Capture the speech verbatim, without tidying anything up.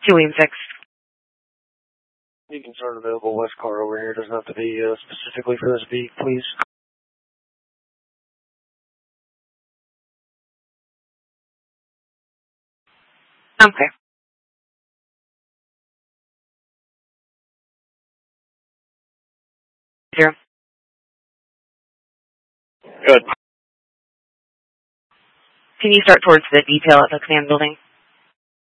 two William six. Any concern available West car over here. Doesn't have to be uh, specifically for this beat, please. Okay. Zero. Good. Can you start towards the detail at the command building?